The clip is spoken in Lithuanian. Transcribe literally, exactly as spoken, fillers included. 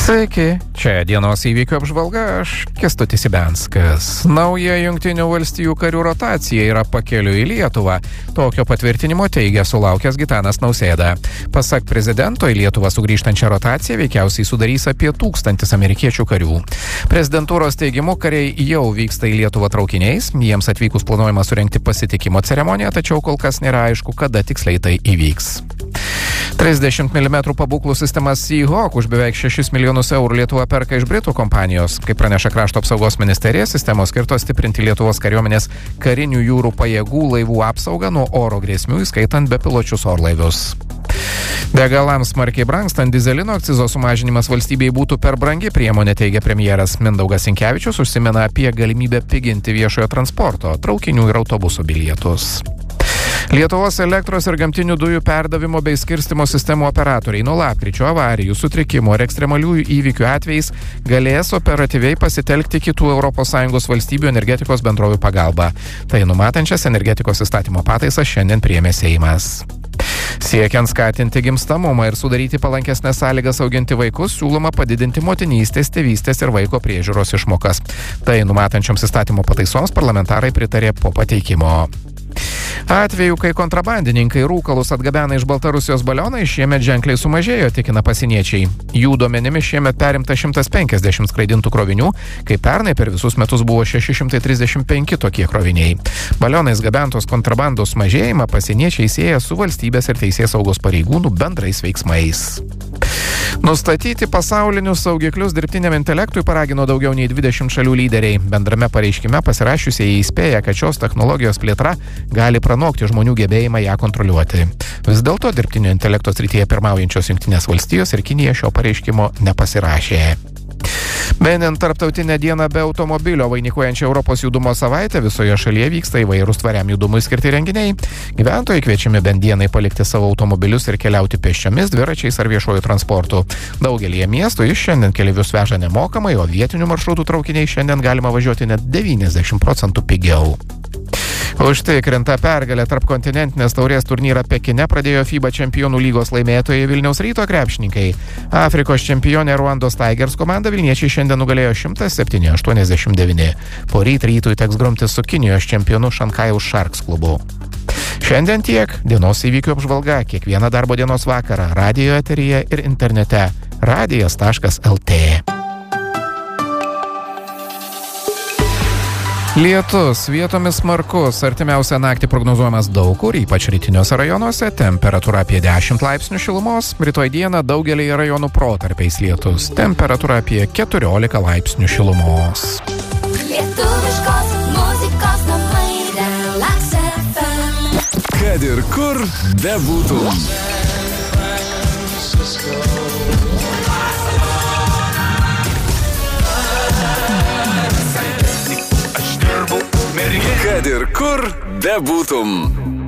Sveiki, čia dienos įvykių apžvalga, aš Kęstutis Ibenskas. Nauja Jungtinių valstijų karių rotacija yra pakeliui į Lietuvą. Tokio patvirtinimo teigia sulaukęs Gitanas Nausėda. Pasak prezidento, į Lietuvą sugrįžtančią rotaciją veikiausiai sudarys apie tūkstantis amerikiečių karių. Prezidentūros teigimu, kariai jau vyksta į Lietuvą traukiniais, jiems atvykus planuojama surengti pasitikimo ceremoniją, tačiau kol kas nėra aišku, kada tiksliai tai įvyks. trisdešimt milimetrų pabūklų sistema Seahawk už beveik šešis milijonus eurų Lietuva perka iš Britų kompanijos. Kaip praneša Krašto apsaugos ministerija, sistemos skirtos stiprinti Lietuvos kariuomenės karinių jūrų pajėgų laivų apsaugą nuo oro grėsmių, įskaitant bepiločius orlaivius. Degalams smarkiai brangstant, dyzelino akcizo sumažinimas valstybei būtų per brangi priemonė, teigia premjeras. Mindaugas Sinkevičius užsimena apie galimybę piginti viešojo transporto, traukinių ir autobusų bilietus. Lietuvos elektros ir gamtinių dujų perdavimo bei skirstymo sistemų operatoriai nuo lapkričio avarijų, sutrikimų ar ekstremaliųjų įvykių atvejais galės operatyviai pasitelkti kitų Europos Sąjungos valstybių energetikos bendrovių pagalbą. Tai numatančias energetikos įstatymo pataisas šiandien priėmė Seimas. Siekiant skatinti gimstamumą ir sudaryti palankesnės sąlygas auginti vaikus, siūloma padidinti motinystės, tėvystės ir vaiko priežiūros išmokas. Tai numatančioms įstatymo pataisoms parlamentarai pritarė po pateikimo. Atvejų, kai kontrabandininkai rūkalus atgabena iš Baltarusijos balionai, šiemet ženkliai sumažėjo, tikina pasieniečiai. Jų duomenimis šiemet perimta šimtas penkiasdešimt skraidintų krovinių, kai pernai per visus metus buvo šeši šimtai trisdešimt penki tokie kroviniai. Balionais gabentos kontrabandos mažėjimą pasieniečiai sieja su valstybės ir teisėsaugos pareigūnų bendrais veiksmais. Nustatyti pasaulinius saugiklius dirbtiniam intelektui paragino daugiau nei dvidešimt šalių lyderiai. Bendrame pareiškime pasirašiusieji įspėja, kad šios technologijos plėtra gali pranokti žmonių gebėjimą ją kontroliuoti. Vis dėlto dirbtinio intelekto srityje pirmaujančios Jungtinės valstijos ir Kinija šio pareiškimo nepasirašė. Minint tarptautinę dieną be automobilio vainikuojančią Europos judumo savaitę, visoje šalyje vyksta įvairūs tvariam judumui skirti renginiai. Gyventojai kviečiami bent dienai palikti savo automobilius ir keliauti pėsčiomis, dviračiais ar viešuoju transportu. Daugelyje miestų jis šiandien keleivius veža nemokamai, o vietinių maršrutų traukiniai šiandien galima važiuoti net devyniasdešimt procentų pigiau. Užtikrinta pergalė tarp kontinentinės taurės turnyrą Pekine pradėjo FIBA čempionų lygos laimėtojai Vilniaus Ryto krepšininkai. Afrikos čempionė Ruandos Tigers komanda vilniečiai šiandien nugalėjo šimtas septyni aštuoniasdešimt devyni. Poryt Rytui teks grumtis su Kinijos čempionu Šanchajaus Sharks klubu. Šiandien tiek. Dienos įvykių apžvalga kiekvieną darbo dienos vakarą radijo eteryje ir internete radijas taškas el tė. Lietus, vietomis smarkus, artimiausią naktį prognozuojamas daug kur, ypač rytiniuose rajonuose, temperatūra apie dešimt laipsnių šilumos, rytoj dieną daugelyje rajonų protarpiais lietus, temperatūra apie keturiolika laipsnių šilumos. Lietuviškos muzikos namai Relax ef em. Kad ir kur bebūtum. Kad ir kur bebūtum.